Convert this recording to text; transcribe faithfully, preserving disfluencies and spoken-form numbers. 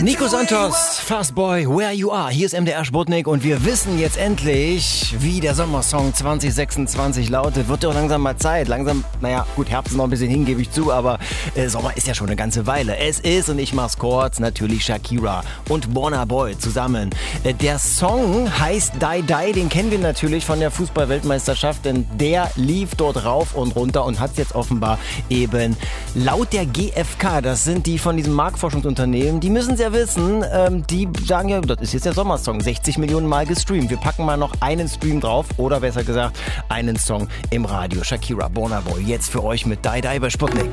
Nico Santos, Fastboy, Where You Are. Hier ist M D R Sputnik und wir wissen jetzt endlich, wie der Sommersong zwanzig sechsundzwanzig lautet. Wird doch langsam mal Zeit. Langsam, naja, gut, Herbst ist noch ein bisschen hin, gebe ich zu, aber äh, Sommer ist ja schon eine ganze Weile. Es ist, und ich mach's kurz, natürlich Shakira und Burna Boy zusammen. Äh, der Song heißt Die Die, den kennen wir natürlich von der Fußball-Weltmeisterschaft, denn der lief dort rauf und runter und hat's jetzt offenbar eben laut der G F K, das sind die von diesem Marktforschungsunternehmen, die müssen ja wissen, ähm, die sagen ja, das ist jetzt der Sommersong, sechzig Millionen Mal gestreamt. Wir packen mal noch einen Stream drauf oder besser gesagt einen Song im Radio. Shakira, Burna Boy, jetzt für euch mit Die Die bei Sputnik.